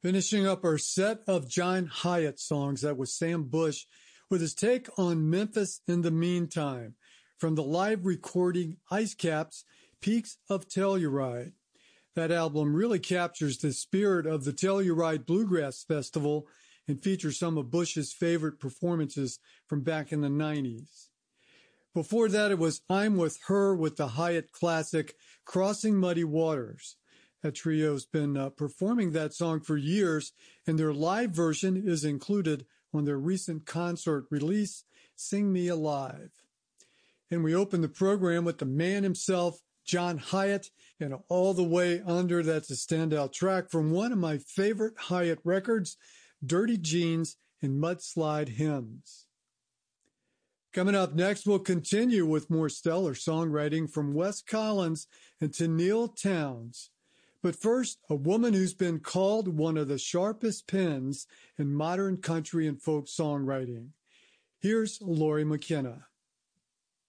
Finishing up our set of John Hiatt songs, that was Sam Bush with his take on Memphis in the Meantime from the live recording Ice Caps, Peaks of Telluride. That album really captures the spirit of the Telluride Bluegrass Festival and features some of Bush's favorite performances from back in the 90s. Before that, it was I'm With Her with the Hiatt classic Crossing Muddy Waters. That trio's been performing that song for years, and their live version is included on their recent concert release, Sing Me Alive. And we open the program with the man himself, John Hiatt, and All the Way Under. That's a standout track from one of my favorite Hiatt records, Dirty Jeans and Mudslide Hymns. Coming up next, we'll continue with more stellar songwriting from Wes Collins and Tenille Townes. But first, a woman who's been called one of the sharpest pens in modern country and folk songwriting. Here's Lori McKenna.